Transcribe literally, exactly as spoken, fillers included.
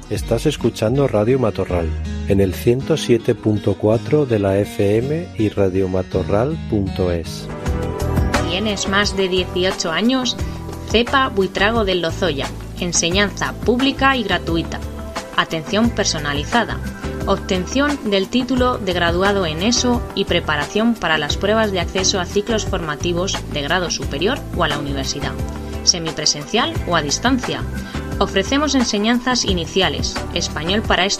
Estás escuchando Radio Matorral en el ciento siete punto cuatro de la F M y radiomatorral punto es. ¿Tienes más de dieciocho años? Cepa Buitrago del Lozoya. Enseñanza pública y gratuita. Atención personalizada. Obtención del título de graduado en ESO y preparación para las pruebas de acceso a ciclos formativos de grado superior o a la universidad, semipresencial o a distancia. Ofrecemos enseñanzas iniciales, español para